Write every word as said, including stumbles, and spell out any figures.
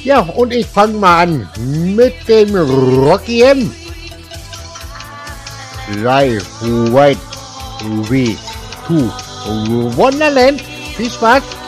Ja, und ich fange mal an mit dem Rocky M. drei, zwei, zwei, Wonderland. Viel Spaß.